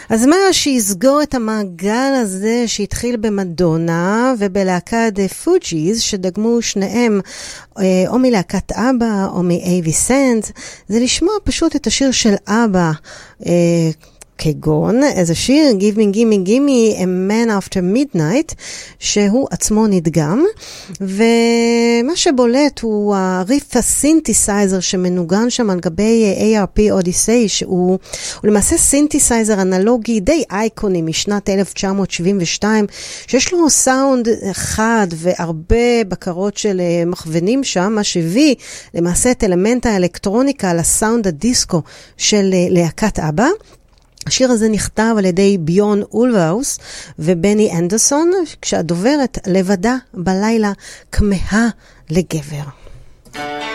אז מה שיסגור את המעגל הזה שהתחיל במדונה ובלהקת פוג'יז, שדגמו שניהם או מלהקת אבא או מאייבי סנד, זה לשמוע פשוט את השיר של אבא, כגון איזה שיר, Give me, give me, give me a man after midnight, שהוא עצמו נדגם, ומה שבולט הוא הריף הסינתסייזר שמנוגן שם על גבי ARP Odyssey, שהוא למעשה סינתסייזר אנלוגי די אייקוני משנת 1972, שיש לו סאונד אחד והרבה בקרות של מכוונים שם, מה שהביא למעשה את אלמנט האלקטרוניקה לסאונד הדיסקו של להקת אבא. השיר הזה נכתב על ידי ביון אולוואוס ובני אנדרסון, כשהדוברת לבדה בלילה כמהה לגבר.